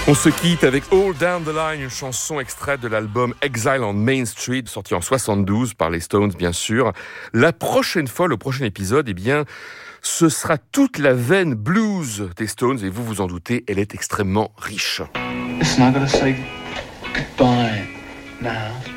On se quitte avec All Down the Line, une chanson extraite de l'album Exile on Main Street, sorti en 72 par les Stones, bien sûr. La prochaine fois, le prochain épisode, eh bien, ce sera toute la veine blues des Stones, et vous vous en doutez, elle est extrêmement riche. Listen, I gotta say goodbye now.